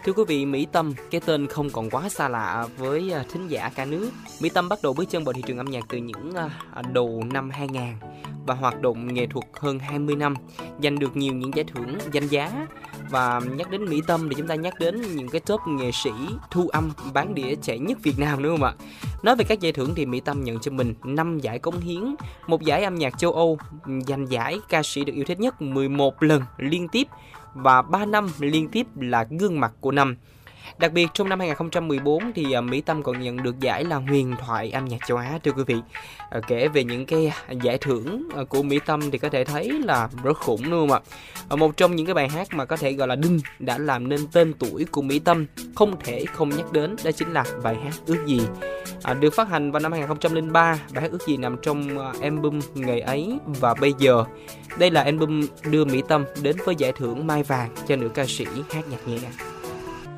Thưa quý vị, Mỹ Tâm, cái tên không còn quá xa lạ với thính giả cả nước. Mỹ Tâm bắt đầu bước chân vào thị trường âm nhạc từ những đầu năm 2000 và hoạt động nghệ thuật hơn 20 năm, giành được nhiều những giải thưởng danh giá. Và nhắc đến Mỹ Tâm thì chúng ta nhắc đến những cái top nghệ sĩ thu âm bán đĩa trẻ nhất Việt Nam, đúng không ạ? Nói về các giải thưởng thì Mỹ Tâm nhận cho mình 5 giải cống hiến, một giải âm nhạc châu Âu, giành giải ca sĩ được yêu thích nhất 11 lần liên tiếp và 3 năm liên tiếp là gương mặt của năm. Đặc biệt trong năm 2014 thì Mỹ Tâm còn nhận được giải là huyền thoại âm nhạc châu Á, thưa quý vị. Kể về những cái giải thưởng của Mỹ Tâm thì có thể thấy là rất khủng, đúng không ạ? Một trong những cái bài hát mà có thể gọi là đinh đã làm nên tên tuổi của Mỹ Tâm không thể không nhắc đến, đó chính là bài hát Ước Gì. Được phát hành vào năm 2003, bài hát Ước Gì nằm trong album Ngày Ấy và Bây Giờ. Đây là album đưa Mỹ Tâm đến với giải thưởng Mai Vàng cho nữ ca sĩ hát nhạc nhẹ.